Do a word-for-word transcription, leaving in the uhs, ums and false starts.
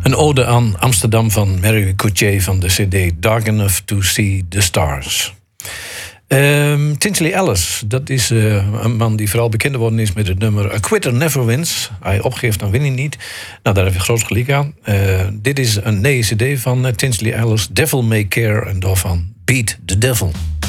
Een ode aan Amsterdam van Mary Coutier van de cd Dark Enough to See the Stars. Um, Tinsley Ellis, dat is uh, een man die vooral bekend geworden is met het nummer A Quitter Never Wins. Hij opgeeft, dan win hij niet. Nou, daar heb je groot gelijk aan. Uh, dit is een nieuwe cd van uh, Tinsley Ellis, Devil May Care, en daarvan Beat the Devil.